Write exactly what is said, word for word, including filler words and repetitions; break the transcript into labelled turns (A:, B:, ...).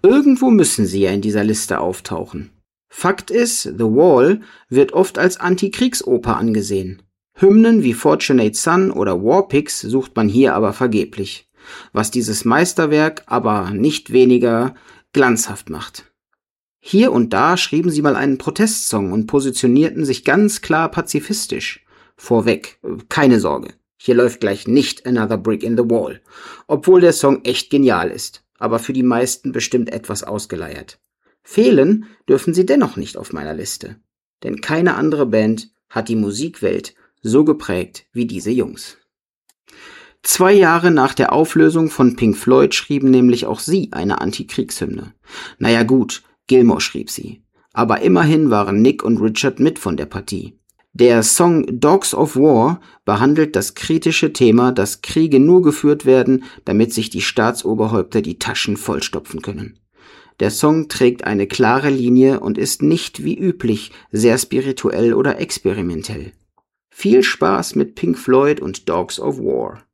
A: Irgendwo müssen sie ja in dieser Liste auftauchen. Fakt ist, The Wall wird oft als Antikriegsoper angesehen. Hymnen wie Fortunate Son oder War Pigs sucht man hier aber vergeblich, was dieses Meisterwerk aber nicht weniger glanzhaft macht. Hier und da schrieben sie mal einen Protestsong und positionierten sich ganz klar pazifistisch. Vorweg, keine Sorge, hier läuft gleich nicht Another Brick in the Wall, obwohl der Song echt genial ist, aber für die meisten bestimmt etwas ausgeleiert. Fehlen dürfen sie dennoch nicht auf meiner Liste, denn keine andere Band hat die Musikwelt so geprägt wie diese Jungs. Zwei Jahre nach der Auflösung von Pink Floyd schrieben nämlich auch sie eine Antikriegshymne. Naja gut, Gilmour schrieb sie, aber immerhin waren Nick und Richard mit von der Partie. Der Song Dogs of War behandelt das kritische Thema, dass Kriege nur geführt werden, damit sich die Staatsoberhäupter die Taschen vollstopfen können. Der Song trägt eine klare Linie und ist nicht wie üblich sehr spirituell oder experimentell. Viel Spaß mit Pink Floyd und Dogs of War.